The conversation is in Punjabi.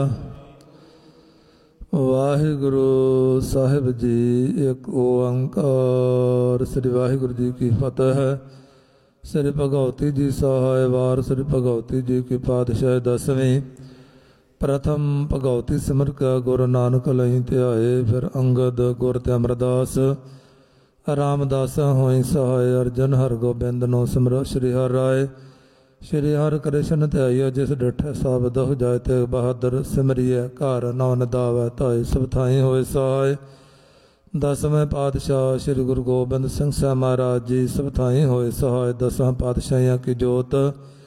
ਵਾਹਿਗੁਰੂ ਸਾਹਿਬ ਜੀ। ਇੱਕ ਓੰਕਾਰ। ਸ੍ਰੀ ਵਾਹਿਗੁਰੂ ਜੀ ਕੀ ਫਤਿਹ। ਸ੍ਰੀ ਭਗਵਤੀ ਜੀ ਸਹਾਇ ਵਾਰ। ਸ੍ਰੀ ਭਗਵਤੀ ਜੀ ਕੀ ਪਾਤਸ਼ਾਹ ਦਸਵੀਂ। ਪ੍ਰਥਮ ਭਗਵਤੀ ਸਿਮਰ ਕਾ ਗੁਰੂ ਨਾਨਕ ਲਈ ਧਿਆਏ। ਫਿਰ ਅੰਗਦ ਗੁਰ ਤੇ ਅਮਰਦਾਸ। ਰਾਮਦਾਸ ਹੋਈ ਸਹਾਇ। ਅਰਜਨ ਹਰ ਗੋਬਿੰਦ ਨੂੰ ਸਿਮਰੋ। ਸ੍ਰੀ ਹਰਿ ਰਾਏ ਸ਼੍ਰੀ ਹਰਿ ਕ੍ਰਿਸ਼ਨ ਧਿਆਈਆ। ਜਿਸ ਡਿਠੈ ਸਭ ਦੁਖ ਜਾਇ ਤੇ ਬਹਾਦਰ। ਸਿਮਰਿਐ ਘਰ ਨੌ ਨਿਦਾਵੈ ਧਾਇ। ਸਭ ਥਾਈ ਹੋਏ ਸਹਾਇ। ਦਸਵੇਂ ਪਾਤਸ਼ਾਹ ਸ੍ਰੀ ਗੁਰੂ ਗੋਬਿੰਦ ਸਿੰਘ ਸਾਹਿਬ ਮਹਾਰਾਜ ਜੀ ਸਭ ਥਾਈ ਹੋਏ ਸਹਾਇ। ਦਸਾਂ ਪਾਤਸ਼ਾਹੀਆਂ ਕੀ ਜੋਤ